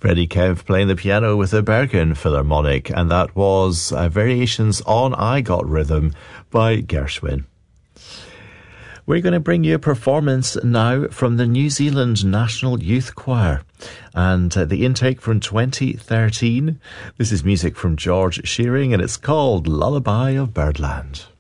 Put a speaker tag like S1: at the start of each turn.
S1: Freddie Kemp playing the piano with the Bergen Philharmonic, and that was Variations on I Got Rhythm by Gershwin. We're going to bring you a performance now from the New Zealand National Youth Choir, and the intake from 2013. This is music from George Shearing, and it's called Lullaby of Birdland.